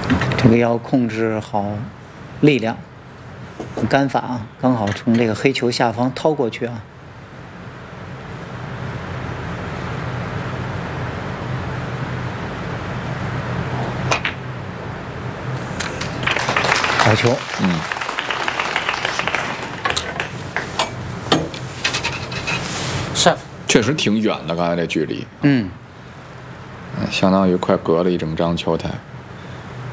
这个要控制好力量，杆法啊，刚好从这个黑球下方掏过去啊。好球， 是， 确实挺远的，刚才这距离， 嗯， 相当于快隔了一整张球台。